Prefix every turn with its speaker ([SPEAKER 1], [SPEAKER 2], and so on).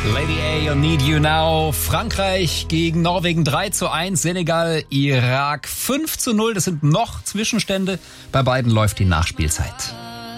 [SPEAKER 1] Lady A und Need You Now. Frankreich gegen Norwegen 3:1. Senegal, Irak 5:0. Das sind noch Zwischenstände. Bei beiden läuft die Nachspielzeit.